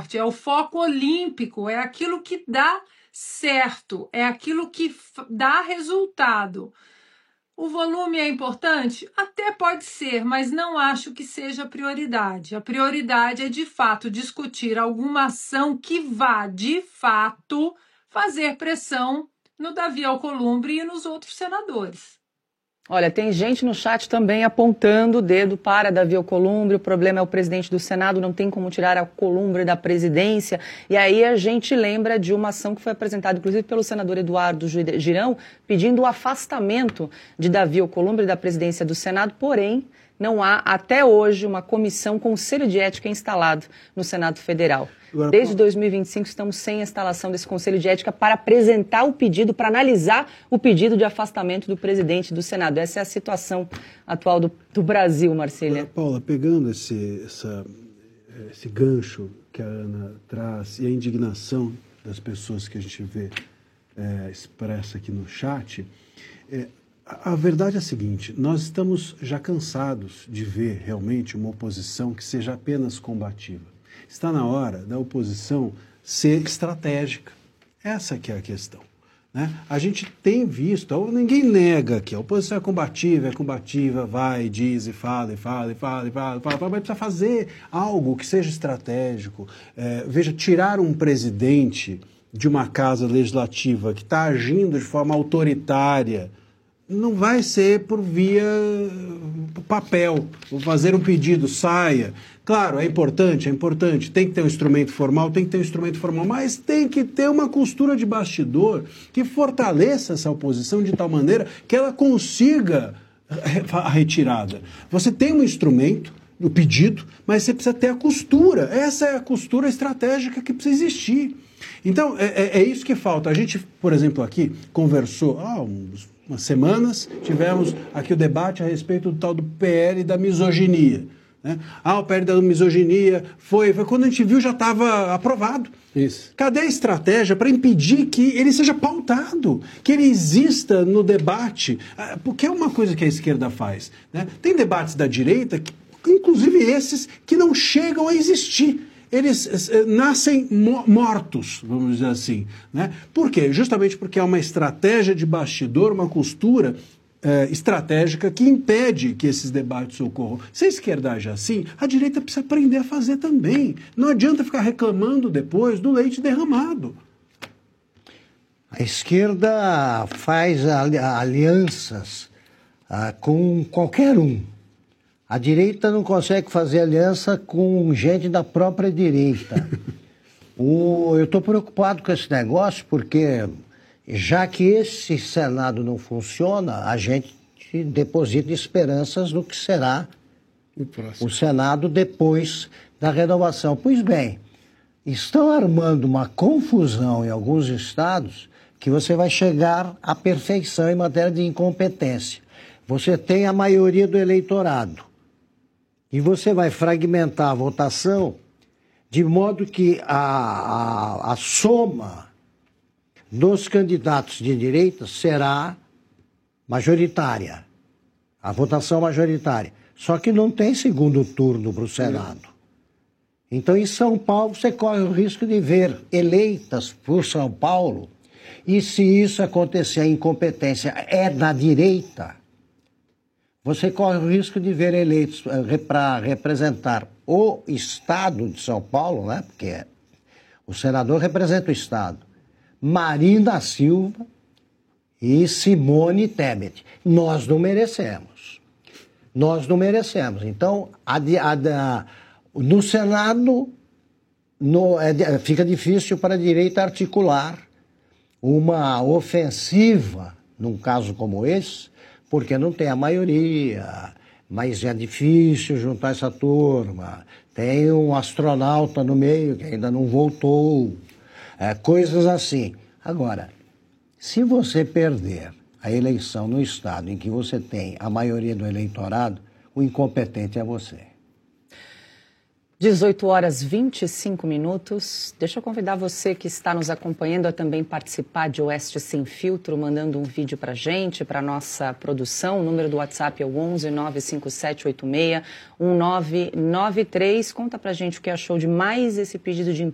esporte, é o foco olímpico, é aquilo que dá certo, é aquilo que dá resultado. O volume é importante? Até pode ser, mas não acho que seja a prioridade. A prioridade é, de fato, discutir alguma ação que vá, de fato, fazer pressão no Davi Alcolumbre e nos outros senadores. Olha, tem gente no chat também apontando o dedo para Davi Alcolumbre. O problema é o presidente do Senado, não tem como tirar Alcolumbre da presidência. E aí a gente lembra de uma ação que foi apresentada, inclusive, pelo senador Eduardo Girão, pedindo o afastamento de Davi Alcolumbre da presidência do Senado, porém, não há, até hoje, uma comissão, conselho de ética instalado no Senado Federal. Desde 2025, estamos sem a instalação desse conselho de ética para apresentar o pedido, para analisar o pedido de afastamento do presidente do Senado. Essa é a situação atual do Brasil, Marcília. Paula, pegando esse gancho que a Ana traz e a indignação das pessoas que a gente vê expressa aqui no chat, a verdade é a seguinte: nós estamos já cansados de ver realmente uma oposição que seja apenas combativa. Está na hora da oposição ser estratégica. Essa que é a questão, né? A gente tem visto, ninguém nega que a oposição é combativa, vai, diz e fala, mas precisa fazer algo que seja estratégico. Veja, tirar um presidente de uma casa legislativa que está agindo de forma autoritária não vai ser por via papel, vou fazer um pedido, saia. Claro, é importante, tem que ter um instrumento formal, mas tem que ter uma costura de bastidor que fortaleça essa oposição de tal maneira que ela consiga a retirada. Você tem um instrumento, o pedido, mas você precisa ter a costura. Essa é a costura estratégica que precisa existir. Então, é isso que falta. A gente, por exemplo, aqui conversou umas semanas, tivemos aqui o debate a respeito do tal do PL da misoginia, né? O PL da misoginia foi quando a gente viu já estava aprovado. Isso. Cadê a estratégia para impedir que ele seja pautado, que ele exista no debate? Porque é uma coisa que a esquerda faz, né? Tem debates da direita, inclusive esses, que não chegam a existir. Eles nascem mortos, vamos dizer assim, né? Por quê? Justamente porque há uma estratégia de bastidor, uma costura estratégica que impede que esses debates ocorram. Se a esquerda age assim, a direita precisa aprender a fazer também. Não adianta ficar reclamando depois do leite derramado. A esquerda faz alianças com qualquer um. A direita não consegue fazer aliança com gente da própria direita. Eu estou preocupado com esse negócio porque, já que esse Senado não funciona, a gente deposita esperanças no que será o Senado depois da renovação. Pois bem, estão armando uma confusão em alguns estados que você vai chegar à perfeição em matéria de incompetência. Você tem a maioria do eleitorado. E você vai fragmentar a votação de modo que a soma dos candidatos de direita será majoritária, a votação majoritária. Só que não tem segundo turno para o Senado. Então, em São Paulo, você corre o risco de ver eleitas por São Paulo, e se isso acontecer, a incompetência é da direita, você corre o risco de ver eleitos para representar o Estado de São Paulo, né? Porque o senador representa o Estado, Marina Silva e Simone Tebet. Nós não merecemos. Então, no Senado, fica difícil para a direita articular uma ofensiva, num caso como esse, porque não tem a maioria, mas é difícil juntar essa turma. Tem um astronauta no meio que ainda não voltou, coisas assim. Agora, se você perder a eleição no estado em que você tem a maioria do eleitorado, o incompetente é você. 18h25. Deixa eu convidar você que está nos acompanhando a também participar de Oeste Sem Filtro, mandando um vídeo para a gente, para a nossa produção. O número do WhatsApp é o 11 95786 1993. Conta para a gente o que achou de mais esse pedido de